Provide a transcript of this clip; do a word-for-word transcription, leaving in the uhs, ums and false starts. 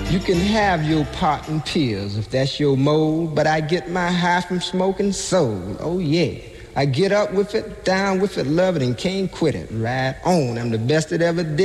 You can have your pot and pills if that's your mode, but I get my high from smoking soul. Oh yeah. I get up with it, down with it, love it, and can't quit it. Right on. I'm the best that ever did.